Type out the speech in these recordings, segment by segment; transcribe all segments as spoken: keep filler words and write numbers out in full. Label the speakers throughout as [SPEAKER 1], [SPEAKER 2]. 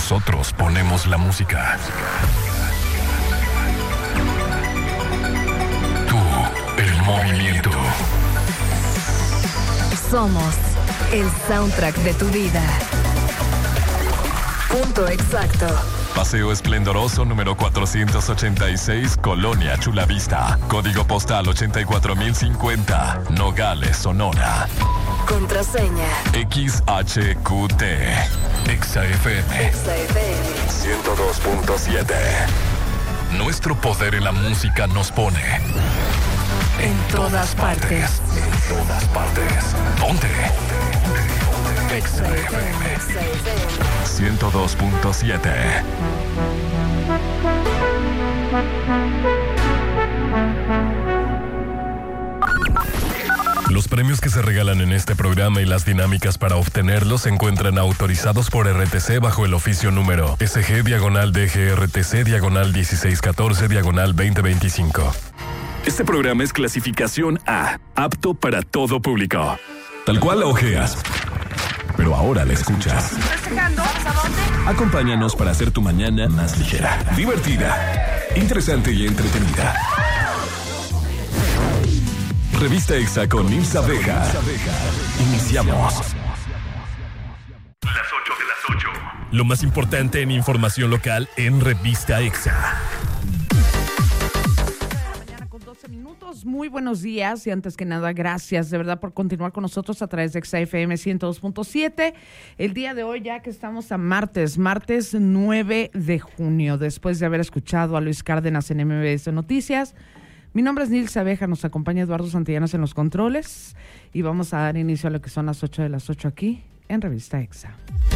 [SPEAKER 1] Nosotros ponemos la música. Tú, el movimiento.
[SPEAKER 2] Somos el soundtrack de tu vida. Punto exacto.
[SPEAKER 1] Paseo Esplendoroso número cuatrocientos ochenta y seis, Colonia Chulavista. Código postal ochenta y cuatro mil cincuenta, Nogales, Sonora.
[SPEAKER 2] Contraseña
[SPEAKER 1] X H Q T. Exa F M.
[SPEAKER 2] Exa F M
[SPEAKER 1] ciento dos punto siete. Nuestro poder en la música nos pone en, en todas partes. partes. En todas partes. Ponte. Exa F M ciento dos punto siete. Los premios que se regalan en este programa y las dinámicas para obtenerlos se encuentran autorizados por R T C bajo el oficio número S G diagonal D G R T C diagonal dieciséis catorce diagonal veinte veinticinco. Este programa es clasificación A, apto para todo público. Tal cual la ojeas, pero ahora la escuchas. Acompáñanos para hacer tu mañana más ligera, divertida, interesante y entretenida. Revista Exa con Nils Abeja. Iniciamos. Las ocho de las ocho. Lo más importante en información local en Revista Exa.
[SPEAKER 3] Mañana con doce minutos. Muy buenos días y antes que nada, gracias de verdad por continuar con nosotros a través de Exa F M ciento dos punto siete. El día de hoy, ya que estamos a martes, martes nueve de junio, después de haber escuchado a Luis Cárdenas en M B S Noticias. Mi nombre es Nils Abeja, nos acompaña Eduardo Santillanos en los controles y vamos a dar inicio a lo que son las ocho de las ocho aquí en Revista Exa.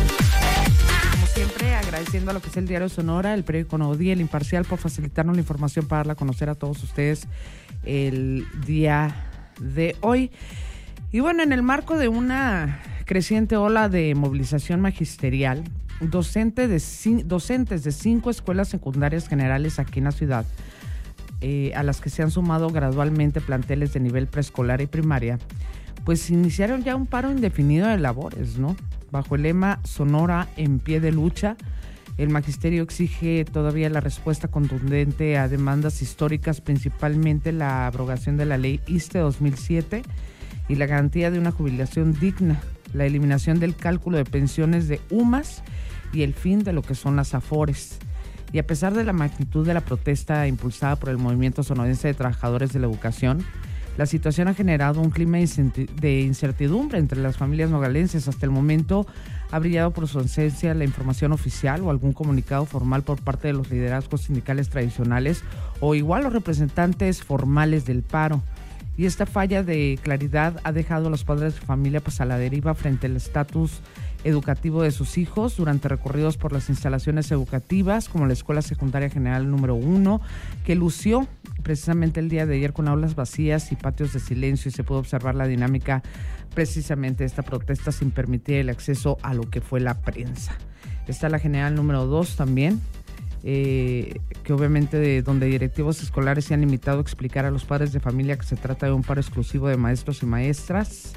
[SPEAKER 3] Como siempre, agradeciendo a lo que es el Diario Sonora, el periódico Nuevo Día, el Imparcial, por facilitarnos la información para darla a conocer a todos ustedes el día de hoy. Y bueno, en el marco de una creciente ola de movilización magisterial, docente de, docentes de cinco escuelas secundarias generales aquí en la ciudad, Eh, a las que se han sumado gradualmente planteles de nivel preescolar y primaria, pues iniciaron ya un paro indefinido de labores, ¿no? Bajo el lema Sonora en pie de lucha, el magisterio exige todavía la respuesta contundente a demandas históricas, principalmente la abrogación de la ley ISSSTE dos mil siete y la garantía de una jubilación digna, la eliminación del cálculo de pensiones de UMAS y el fin de lo que son las AFORES. Y a pesar de la magnitud de la protesta impulsada por el Movimiento Sonorense de Trabajadores de la Educación, la situación ha generado un clima de incertidumbre entre las familias nogalenses. Hasta el momento ha brillado por su ausencia la información oficial o algún comunicado formal por parte de los liderazgos sindicales tradicionales o igual los representantes formales del paro. Y esta falla de claridad ha dejado a los padres de familia pues a la deriva frente al estatus educativo de sus hijos durante recorridos por las instalaciones educativas como la Escuela Secundaria General número uno, que lució precisamente el día de ayer con aulas vacías y patios de silencio, y se pudo observar la dinámica precisamente de esta protesta sin permitir el acceso a lo que fue la prensa. Está la General número dos también, eh, que obviamente de donde directivos escolares se han limitado a explicar a los padres de familia que se trata de un paro exclusivo de maestros y maestras.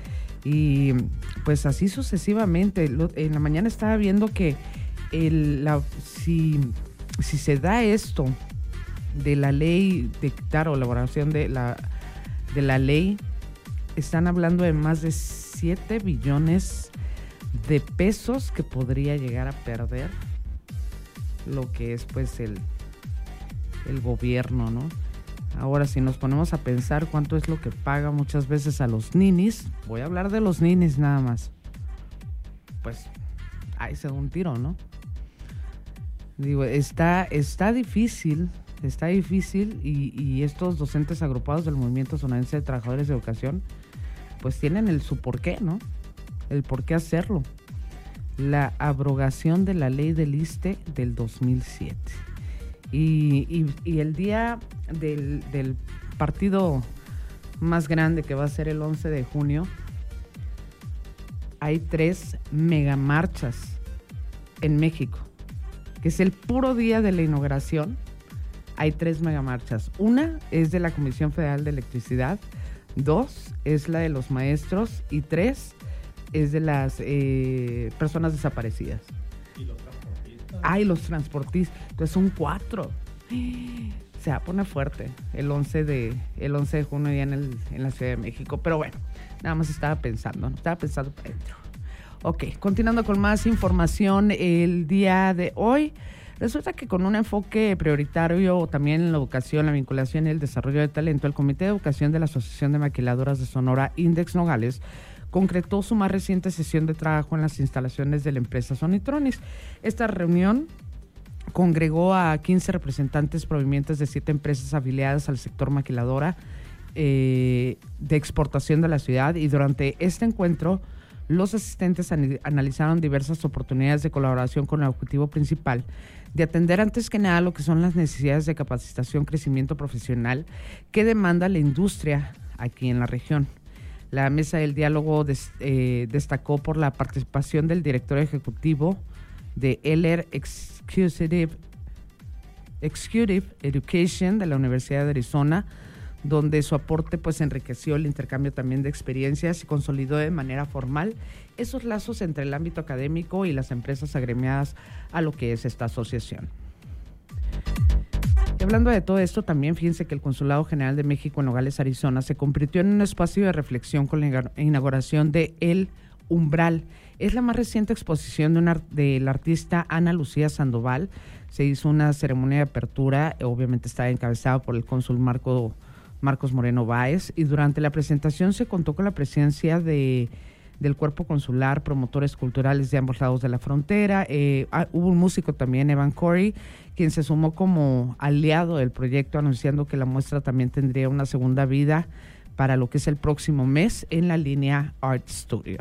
[SPEAKER 3] Y pues así sucesivamente. En la mañana estaba viendo que el, la, si, si se da esto de la ley, de quitar o elaboración de la, de la ley, están hablando de más de siete billones de pesos que podría llegar a perder lo que es pues el, el gobierno, ¿no? Ahora, si nos ponemos a pensar cuánto es lo que paga muchas veces a los ninis, voy a hablar de los ninis nada más, pues ahí se da un tiro, ¿no? Digo, está, está difícil, está difícil y, y estos docentes agrupados del Movimiento Sonorense de Trabajadores de Educación, pues tienen el su porqué, ¿no? El por qué hacerlo. La abrogación de la ley del ISSSTE del dos mil siete. Y, y, y el día del, del partido más grande, que va a ser el once de junio, hay tres megamarchas en México, que es el puro día de la inauguración. Hay tres megamarchas. Una es de la Comisión Federal de Electricidad, dos es la de los maestros y tres es de las eh, personas desaparecidas. Y los transportistas. Ay, los transportistas. Entonces son cuatro. Se va a poner fuerte el once de, el once de junio ya en, el, en la Ciudad de México. Pero bueno, nada más estaba pensando, ¿no? Estaba pensando para adentro. Ok, continuando con más información el día de hoy. Resulta que con un enfoque prioritario también en la educación, la vinculación y el desarrollo de talento, el Comité de Educación de la Asociación de Maquiladoras de Sonora, Index Nogales, concretó su más reciente sesión de trabajo en las instalaciones de la empresa Sonitronics. Esta reunión congregó a quince representantes provenientes de siete empresas afiliadas al sector maquiladora eh, de exportación de la ciudad, y durante este encuentro los asistentes an- analizaron diversas oportunidades de colaboración con el objetivo principal de atender antes que nada lo que son las necesidades de capacitación, crecimiento profesional que demanda la industria aquí en la región. La mesa del diálogo des, eh, destacó por la participación del director ejecutivo de Eller Executive, Executive Education de la Universidad de Arizona, donde su aporte pues enriqueció el intercambio también de experiencias y consolidó de manera formal esos lazos entre el ámbito académico y las empresas agremiadas a lo que es esta asociación. Y hablando de todo esto, también fíjense que el Consulado General de México en Nogales, Arizona, se convirtió en un espacio de reflexión con la inauguración de El Umbral. Es la más reciente exposición de, una, de la artista Ana Lucía Sandoval. Se hizo una ceremonia de apertura, obviamente está encabezada por el cónsul Marco Marcos Moreno Báez, y durante la presentación se contó con la presencia de, del cuerpo consular, promotores culturales de ambos lados de la frontera. Eh, ah, hubo un músico también, Evan Corey, quien se sumó como aliado del proyecto, anunciando que la muestra también tendría una segunda vida para lo que es el próximo mes en la línea Art Studio.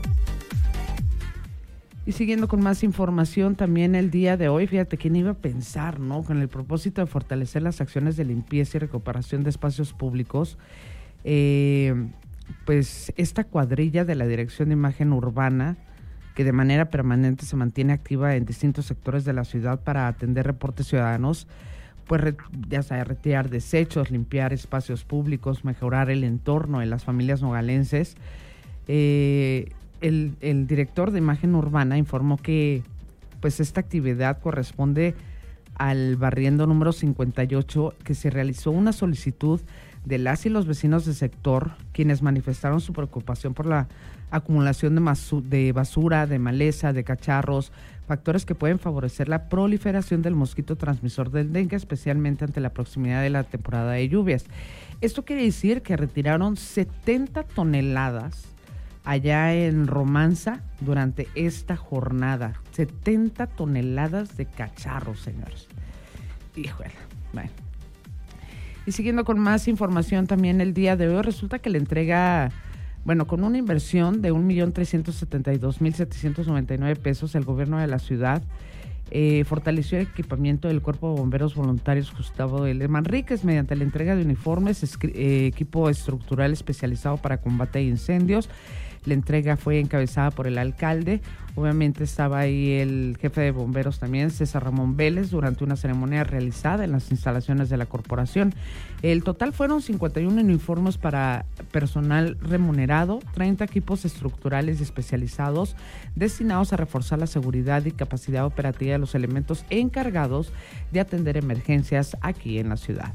[SPEAKER 3] Y siguiendo con más información, también el día de hoy, fíjate, quién iba a pensar, ¿no? Con el propósito de fortalecer las acciones de limpieza y recuperación de espacios públicos, eh, pues esta cuadrilla de la Dirección de Imagen Urbana, que de manera permanente se mantiene activa en distintos sectores de la ciudad para atender reportes ciudadanos, pues re, ya sea retirar desechos, limpiar espacios públicos, mejorar el entorno de las familias nogalenses. Eh, El, el director de Imagen Urbana informó que pues esta actividad corresponde al barriendo número cincuenta y ocho, que se realizó una solicitud de las y los vecinos del sector, quienes manifestaron su preocupación por la acumulación de, masu- de basura, de maleza, de cacharros, factores que pueden favorecer la proliferación del mosquito transmisor del dengue, especialmente ante la proximidad de la temporada de lluvias. Esto quiere decir que retiraron setenta toneladas allá en Romanza durante esta jornada. setenta toneladas de cacharros, señores. Híjole, bueno. Y siguiendo con más información también el día de hoy, resulta que la entrega, bueno, con una inversión de un millón trescientos setenta y dos mil setecientos noventa y nueve pesos, el gobierno de la ciudad eh, fortaleció el equipamiento del Cuerpo de Bomberos Voluntarios Gustavo L. Manríquez mediante la entrega de uniformes, escri- eh, equipo estructural especializado para combate a incendios. La entrega fue encabezada por el alcalde. Obviamente estaba ahí el jefe de bomberos también, César Ramón Vélez, durante una ceremonia realizada en las instalaciones de la corporación. El total fueron cincuenta y uno uniformes para personal remunerado, treinta equipos estructurales y especializados destinados a reforzar la seguridad y capacidad operativa de los elementos encargados de atender emergencias aquí en la ciudad.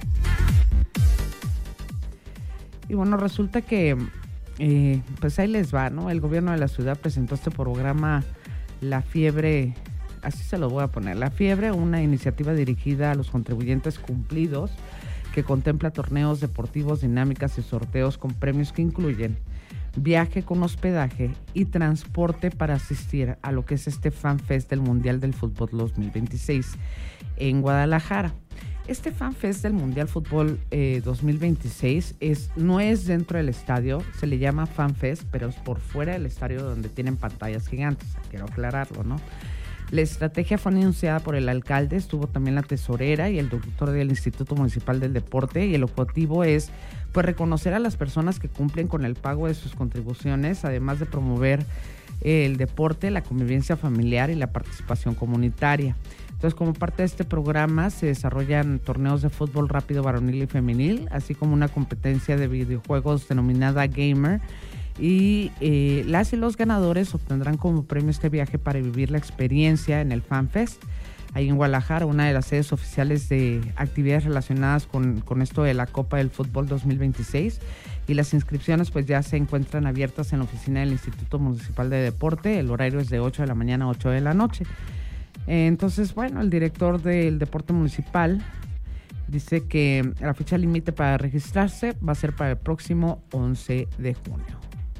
[SPEAKER 3] Y bueno, resulta que Eh, pues ahí les va, ¿no? El gobierno de la ciudad presentó este programa La Fiebre, así se lo voy a poner, La Fiebre, una iniciativa dirigida a los contribuyentes cumplidos que contempla torneos deportivos, dinámicas y sorteos con premios que incluyen viaje con hospedaje y transporte para asistir a lo que es este Fan Fest del Mundial del Fútbol dos mil veintiséis en Guadalajara. Este Fan Fest del Mundial Fútbol eh, dos mil veintiséis es, no es dentro del estadio, se le llama Fan Fest, pero es por fuera del estadio donde tienen pantallas gigantes, quiero aclararlo, ¿no? La estrategia fue anunciada por el alcalde, estuvo también la tesorera y el director del Instituto Municipal del Deporte, y el objetivo es pues reconocer a las personas que cumplen con el pago de sus contribuciones, además de promover eh, el deporte, la convivencia familiar y la participación comunitaria. Entonces, como parte de este programa se desarrollan torneos de fútbol rápido varonil y femenil, así como una competencia de videojuegos denominada Gamer, Y eh, las y los ganadores obtendrán como premio este viaje para vivir la experiencia en el Fan Fest, ahí en Guadalajara, una de las sedes oficiales de actividades relacionadas con, con esto de la Copa del Fútbol dos mil veintiséis. Y las inscripciones pues ya se encuentran abiertas en la oficina del Instituto Municipal de Deporte. El horario es de ocho de la mañana a ocho de la noche. Entonces, bueno, el director del Deporte Municipal dice que la fecha límite para registrarse va a ser para el próximo once de junio.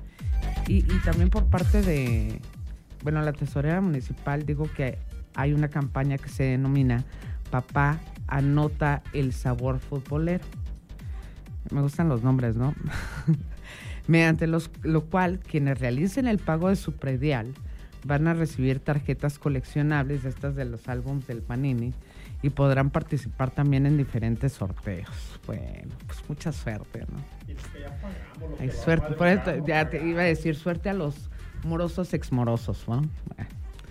[SPEAKER 3] Y, y también por parte de, bueno, la tesorera municipal, digo que hay una campaña que se denomina Papá Anota el Sabor Futbolero. Me gustan los nombres, ¿no? Mediante los, lo cual, quienes realicen el pago de su predial van a recibir tarjetas coleccionables de estas de los álbumes del Panini y podrán participar también en diferentes sorteos. Bueno, pues mucha suerte, ¿no? Hay suerte, por eso ya te iba a decir suerte a los morosos exmorosos, ¿no? Bueno.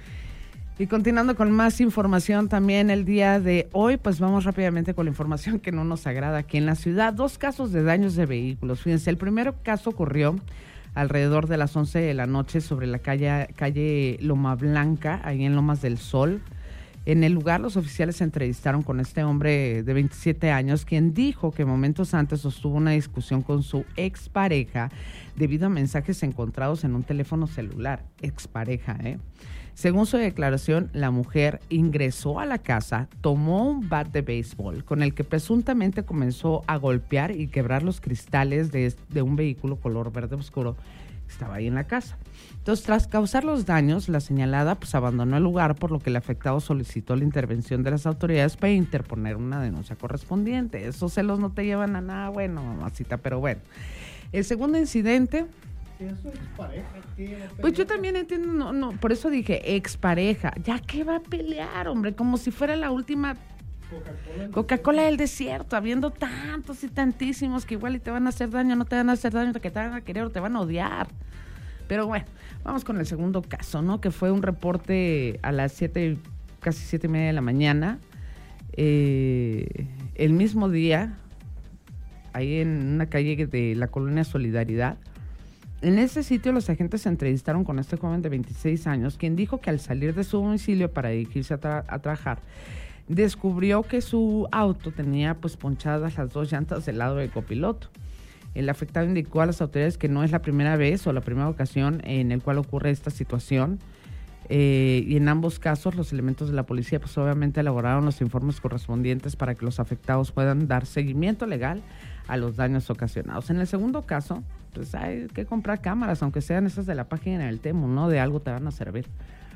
[SPEAKER 3] Y continuando con más información también el día de hoy, pues vamos rápidamente con la información que no nos agrada aquí en la ciudad. Dos casos de daños de vehículos. Fíjense, el primer caso ocurrió alrededor de las once de la noche sobre la calle, calle Loma Blanca, ahí en Lomas del Sol. En el lugar, los oficiales se entrevistaron con este hombre de veintisiete años, quien dijo que momentos antes sostuvo una discusión con su expareja debido a mensajes encontrados en un teléfono celular. Expareja, ¿eh? Según su declaración, la mujer ingresó a la casa, tomó un bat de béisbol con el que presuntamente comenzó a golpear y quebrar los cristales de, de un vehículo color verde oscuro que estaba ahí en la casa. Entonces, tras causar los daños, la señalada pues abandonó el lugar, por lo que el afectado solicitó la intervención de las autoridades para interponer una denuncia correspondiente. Esos celos no te llevan a nada bueno, mamacita, pero bueno. El segundo incidente...
[SPEAKER 4] Eso es pareja, tío,
[SPEAKER 3] pues yo también entiendo, no, no, por eso dije expareja. ¿Ya qué va a pelear, hombre? Como si fuera la última
[SPEAKER 4] Coca-Cola,
[SPEAKER 3] Coca-Cola del desierto, habiendo tantos y tantísimos que igual y te van a hacer daño, no te van a hacer daño, que te van a querer o te van a odiar. Pero bueno, vamos con el segundo caso, ¿no? Que fue un reporte a las siete, casi siete y media de la mañana. Eh, el mismo día, ahí en una calle de la colonia Solidaridad. En ese sitio los agentes se entrevistaron con este joven de veintiséis años, quien dijo que al salir de su domicilio para dirigirse a, tra- a trabajar, descubrió que su auto tenía pues ponchadas las dos llantas del lado del copiloto. El afectado indicó a las autoridades que no es la primera vez o la primera ocasión en el cual ocurre esta situación. Eh, y en ambos casos los elementos de la policía pues obviamente elaboraron los informes correspondientes para que los afectados puedan dar seguimiento legal a los daños ocasionados. En el segundo caso, pues hay que comprar cámaras, aunque sean esas de la página del Temu, ¿no? De algo te van a servir.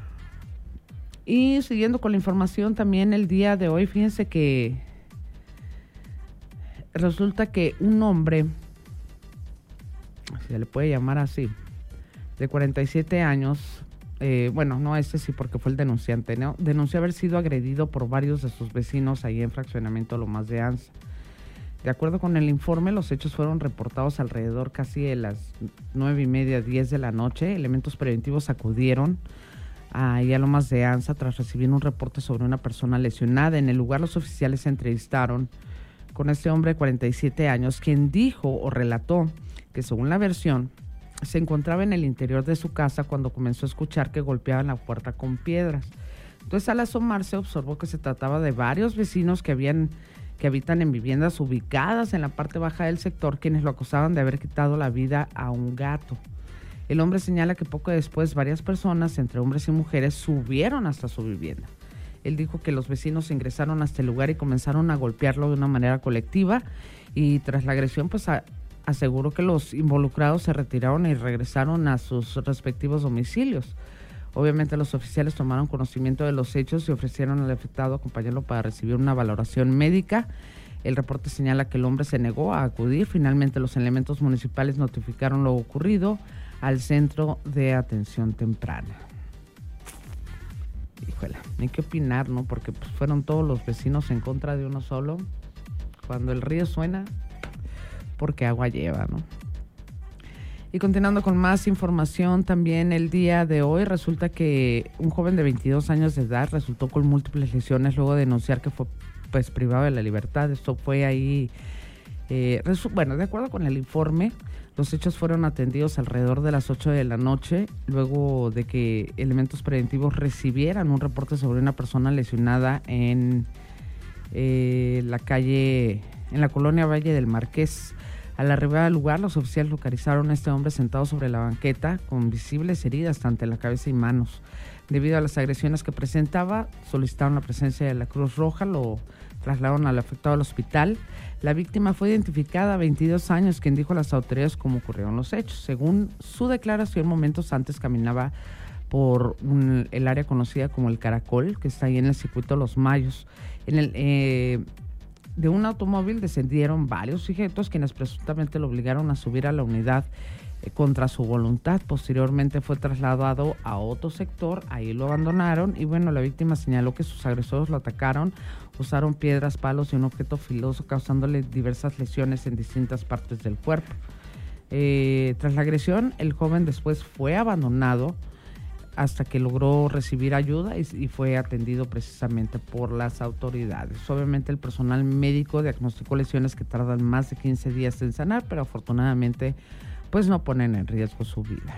[SPEAKER 3] Y siguiendo con la información también el día de hoy, fíjense que resulta que un hombre, si se le puede llamar así, de cuarenta y siete años, eh, bueno, no este sí porque fue el denunciante, ¿no? Denunció haber sido agredido por varios de sus vecinos ahí en Fraccionamiento Lomas de Anza. De acuerdo con el informe, los hechos fueron reportados alrededor casi de las nueve y media, diez de la noche. Elementos preventivos acudieron a Lomas de Anza tras recibir un reporte sobre una persona lesionada. En el lugar, los oficiales se entrevistaron con este hombre de cuarenta y siete años, quien dijo o relató que, según la versión, se encontraba en el interior de su casa cuando comenzó a escuchar que golpeaban la puerta con piedras. Entonces, al asomarse, observó que se trataba de varios vecinos que habían que habitan en viviendas ubicadas en la parte baja del sector, quienes lo acusaban de haber quitado la vida a un gato. El hombre señala que poco después varias personas, entre hombres y mujeres, subieron hasta su vivienda. Él dijo que los vecinos ingresaron hasta el lugar y comenzaron a golpearlo de una manera colectiva, y tras la agresión pues a, aseguró que los involucrados se retiraron y regresaron a sus respectivos domicilios. Obviamente los oficiales tomaron conocimiento de los hechos y ofrecieron al afectado acompañarlo para recibir una valoración médica. El reporte señala que el hombre se negó a acudir. Finalmente los elementos municipales notificaron lo ocurrido al Centro de Atención Temprana. Híjole, hay que opinar, ¿no? Porque pues, fueron todos los vecinos en contra de uno solo. Cuando el río suena, porque agua lleva, ¿no? Y continuando con más información, también el día de hoy resulta que un joven de veintidós años de edad resultó con múltiples lesiones luego de denunciar que fue pues privado de la libertad. Esto fue ahí, eh, resu- bueno, de acuerdo con el informe, Los hechos fueron atendidos alrededor de las ocho de la noche, luego de que elementos preventivos recibieran un reporte sobre una persona lesionada en eh, la calle, en la colonia Valle del Marqués. Al arribar al lugar, los oficiales localizaron a este hombre sentado sobre la banqueta con visibles heridas tanto en la cabeza y manos. Debido a las agresiones que presentaba, solicitaron la presencia de la Cruz Roja, lo trasladaron al afectado al hospital. La víctima fue identificada a veintidós años, quien dijo a las autoridades cómo ocurrieron los hechos. Según su declaración, momentos antes caminaba por un, el área conocida como el Caracol, que está ahí en el circuito Los Mayos. En el, eh, de un automóvil descendieron varios sujetos, quienes presuntamente lo obligaron a subir a la unidad eh, contra su voluntad. Posteriormente fue trasladado a otro sector, ahí lo abandonaron y bueno, la víctima señaló que sus agresores lo atacaron, usaron piedras, palos y un objeto filoso, causándole diversas lesiones en distintas partes del cuerpo. Eh, tras la agresión, el joven después fue abandonado hasta que logró recibir ayuda y, y fue atendido precisamente por las autoridades. Obviamente el personal médico diagnosticó lesiones que tardan más de quince días en sanar, pero afortunadamente pues no ponen en riesgo su vida.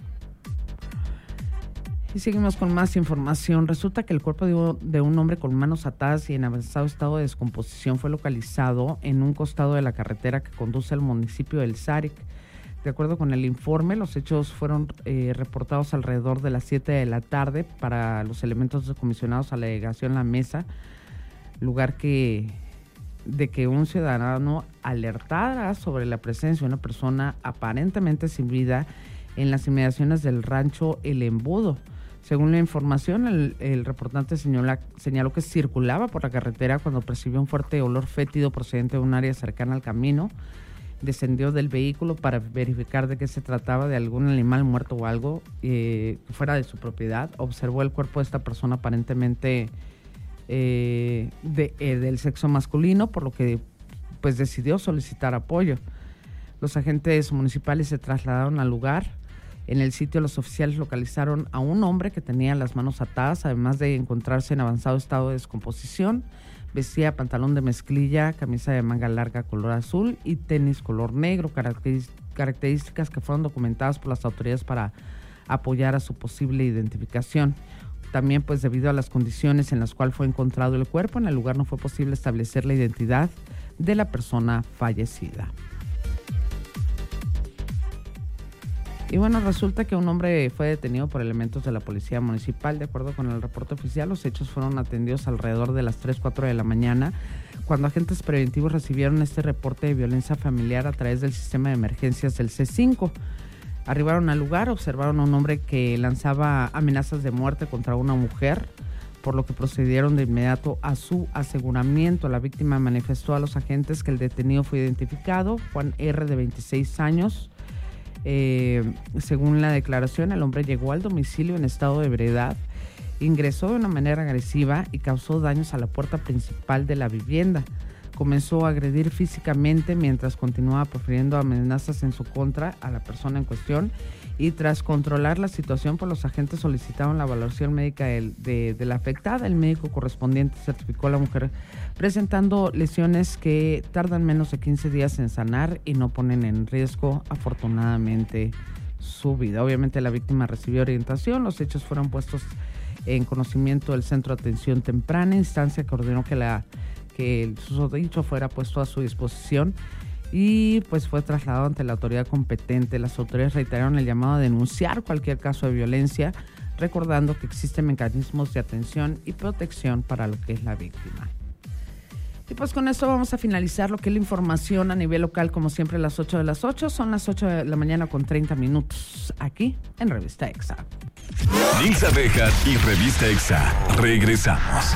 [SPEAKER 3] Y seguimos con más información. Resulta que el cuerpo de, de un hombre con manos atadas y en avanzado estado de descomposición fue localizado en un costado de la carretera que conduce al municipio del Zárate. De acuerdo con el informe, los hechos fueron eh, reportados alrededor de las siete de la tarde para los elementos decomisionados a la delegación La Mesa, lugar que de que un ciudadano alertara sobre la presencia de una persona aparentemente sin vida en las inmediaciones del rancho El Embudo. Según la información, el, el reportante señala, señaló que circulaba por la carretera cuando percibió un fuerte olor fétido procedente de un área cercana al camino. Descendió del vehículo para verificar de qué se trataba, de algún animal muerto o algo eh, que fuera de su propiedad. Observó el cuerpo de esta persona aparentemente eh, de, eh, del sexo masculino, por lo que pues decidió solicitar apoyo. Los agentes municipales se trasladaron al lugar. En el sitio los oficiales localizaron a un hombre que tenía las manos atadas, además de encontrarse en avanzado estado de descomposición. Vestía pantalón de mezclilla, camisa de manga larga color azul y tenis color negro, características que fueron documentadas por las autoridades para apoyar a su posible identificación. También, pues debido a las condiciones en las cuales fue encontrado el cuerpo, en el lugar no fue posible establecer la identidad de la persona fallecida. Y bueno, resulta que un hombre fue detenido por elementos de la policía municipal. De acuerdo con el reporte oficial, los hechos fueron atendidos alrededor de las tres, cuatro de la mañana, cuando agentes preventivos recibieron este reporte de violencia familiar a través del sistema de emergencias del C cinco. Arribaron al lugar, observaron a un hombre que lanzaba amenazas de muerte contra una mujer, por lo que procedieron de inmediato a su aseguramiento. La víctima manifestó a los agentes que el detenido fue identificado, Juan R., de veintiséis años. Eh, según la declaración, el hombre llegó al domicilio en estado de ebriedad, ingresó de una manera agresiva y causó daños a la puerta principal de la vivienda. Comenzó a agredir físicamente mientras continuaba profiriendo amenazas en su contra a la persona en cuestión, y tras controlar la situación, pues los agentes solicitaron la valoración médica de, de, de la afectada. El médico correspondiente certificó a la mujer presentando lesiones que tardan menos de quince días en sanar y no ponen en riesgo, afortunadamente, su vida. Obviamente la víctima recibió orientación. Los hechos fueron puestos en conocimiento del Centro de Atención Temprana, instancia que ordenó que, la, que el susodicho fuera puesto a su disposición y pues fue trasladado ante la autoridad competente. Las autoridades reiteraron el llamado a denunciar cualquier caso de violencia, recordando que existen mecanismos de atención y protección para lo que es la víctima. Y pues con esto vamos a finalizar lo que es la información a nivel local, como siempre a las ocho de las ocho. Son las ocho de la mañana con treinta minutos, aquí en Revista Exa.
[SPEAKER 1] Nilsa Bejar y Revista Exa. Regresamos.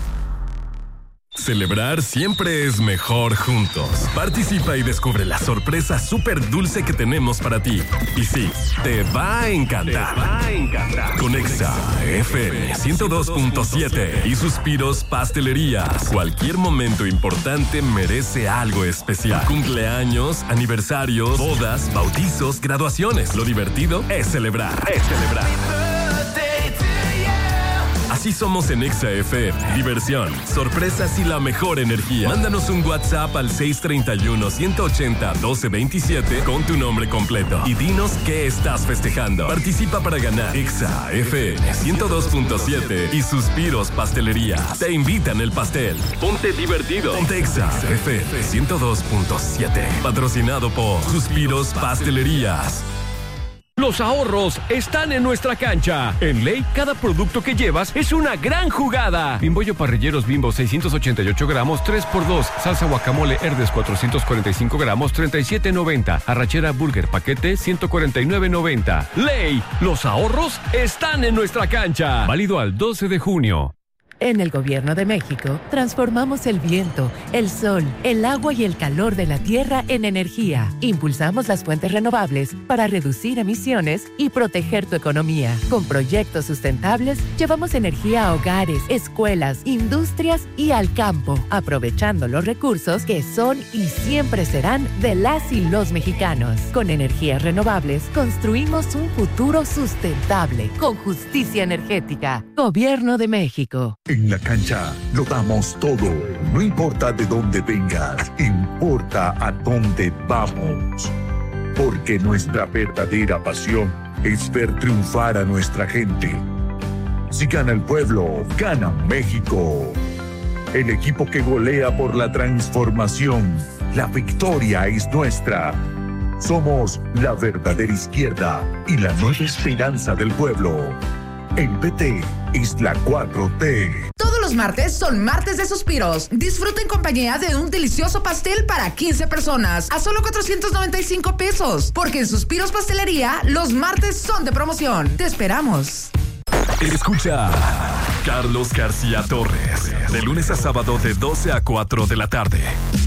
[SPEAKER 1] Celebrar siempre es mejor juntos. Participa y descubre la sorpresa súper dulce que tenemos para ti. Y sí, te va a encantar. Te va a encantar. Con Exa F M ciento dos punto siete y Suspiros Pastelerías. Cualquier momento importante merece algo especial. Cumpleaños, aniversarios, bodas, bautizos, graduaciones. Lo divertido es celebrar. Es celebrar. Así somos en Exa F M. Diversión, sorpresas y la mejor energía. Mándanos un WhatsApp al seis tres uno, uno ocho cero, uno dos dos siete con tu nombre completo y dinos qué estás festejando. Participa para ganar Exa F M ciento dos punto siete y Suspiros Pastelería. Te invitan el pastel. Ponte divertido. Ponte Exa F M ciento dos punto siete. Patrocinado por Suspiros Pastelerías.
[SPEAKER 5] Los ahorros están en nuestra cancha. En Ley, cada producto que llevas es una gran jugada. Bimbollo Parrilleros Bimbo seiscientos ochenta y ocho gramos, tres por dos. Salsa guacamole Herdes cuatrocientos cuarenta y cinco gramos, treinta y siete noventa. Arrachera Burger paquete ciento cuarenta y nueve noventa. Ley, los ahorros están en nuestra cancha. Válido al doce de junio.
[SPEAKER 6] En el Gobierno de México, transformamos el viento, el sol, el agua y el calor de la tierra en energía. Impulsamos las fuentes renovables para reducir emisiones y proteger tu economía. Con proyectos sustentables, llevamos energía a hogares, escuelas, industrias y al campo, aprovechando los recursos que son y siempre serán de las y los mexicanos. Con energías renovables, construimos un futuro sustentable, con justicia energética. Gobierno de México.
[SPEAKER 7] En la cancha lo damos todo. No importa de dónde vengas, importa a dónde vamos. Porque nuestra verdadera pasión es ver triunfar a nuestra gente. Si gana el pueblo, gana México. El equipo que golea por la transformación. La victoria es nuestra. Somos la verdadera izquierda y la nueva esperanza del pueblo. El P T es la cuatro T.
[SPEAKER 8] Todos los martes son martes de suspiros. Disfruta en compañía de un delicioso pastel para quince personas a solo cuatrocientos noventa y cinco pesos. Porque en Suspiros Pastelería los martes son de promoción. Te esperamos.
[SPEAKER 1] Escucha Carlos García Torres de lunes a sábado de doce a cuatro de la tarde.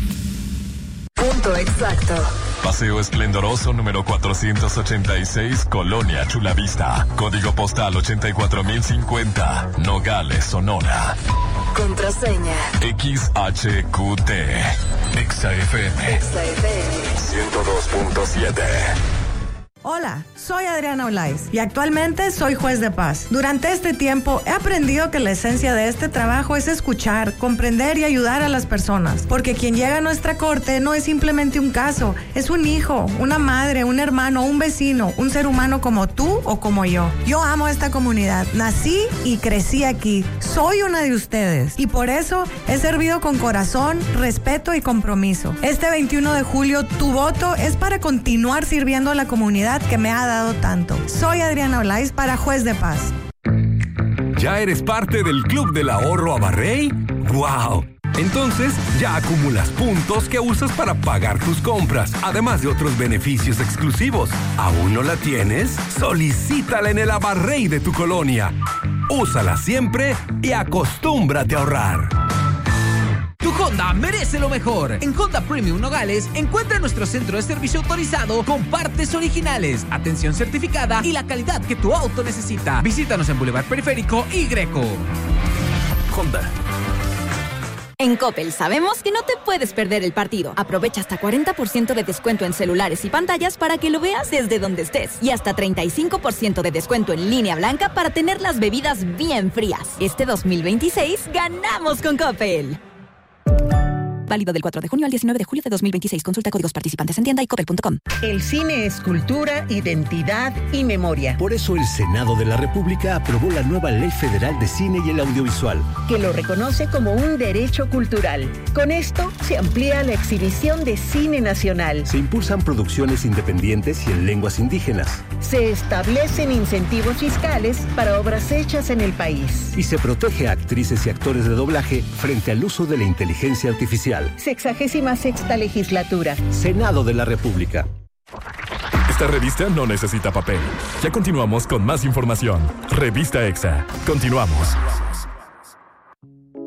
[SPEAKER 2] Punto exacto.
[SPEAKER 1] Paseo Esplendoroso número cuatrocientos ochenta y seis, Colonia Chulavista. Código postal ochenta y cuatro mil cincuenta, Nogales, Sonora.
[SPEAKER 2] Contraseña.
[SPEAKER 1] X H Q T. Exa F M.
[SPEAKER 2] Exa F M.
[SPEAKER 1] ciento dos punto siete.
[SPEAKER 9] Hola, soy Adriana Olaiz y actualmente soy juez de paz. Durante este tiempo he aprendido que la esencia de este trabajo es escuchar, comprender y ayudar a las personas. Porque quien llega a nuestra corte no es simplemente un caso, es un hijo, una madre, un hermano, un vecino, un ser humano como tú o como yo. Yo amo esta comunidad, nací y crecí aquí. Soy una de ustedes y por eso he servido con corazón, respeto y compromiso. Este veintiuno de julio tu voto es para continuar sirviendo a la comunidad que me ha dado tanto. Soy Adriana Olaiz para Juez de Paz.
[SPEAKER 5] ¿Ya eres parte del Club del Ahorro Abarrey? ¡Wow! Entonces, ya acumulas puntos que usas para pagar tus compras, además de otros beneficios exclusivos. ¿Aún no la tienes? Solicítala en el Abarrey de tu colonia. Úsala siempre y acostúmbrate a ahorrar.
[SPEAKER 10] Tu Honda merece lo mejor. En Honda Premium Nogales encuentra nuestro centro de servicio autorizado con partes originales, atención certificada y la calidad que tu auto necesita. Visítanos en Boulevard Periférico y Greco.
[SPEAKER 1] Honda.
[SPEAKER 11] En Coppel sabemos que no te puedes perder el partido. Aprovecha hasta cuarenta por ciento de descuento en celulares y pantallas para que lo veas desde donde estés. Y hasta treinta y cinco por ciento de descuento en línea blanca para tener las bebidas bien frías. Este dos mil veintiséis ganamos con Coppel. Válido del cuatro de junio al diecinueve de julio de dos mil veintiséis. Consulta códigos participantes en tienda y coppel punto com.
[SPEAKER 12] El cine es cultura, identidad y memoria.
[SPEAKER 13] Por eso el Senado de la República aprobó la nueva Ley Federal de Cine y el Audiovisual,
[SPEAKER 12] que lo reconoce como un derecho cultural. Con esto se amplía la exhibición de cine nacional.
[SPEAKER 13] Se impulsan producciones independientes y en lenguas indígenas.
[SPEAKER 12] Se establecen incentivos fiscales para obras hechas en el país.
[SPEAKER 13] Y se protege a actrices y actores de doblaje frente al uso de la inteligencia artificial.
[SPEAKER 12] Sexagésima sexta legislatura.
[SPEAKER 13] Senado de la República.
[SPEAKER 1] Esta revista no necesita papel. Ya continuamos con más información. Revista Exa. Continuamos.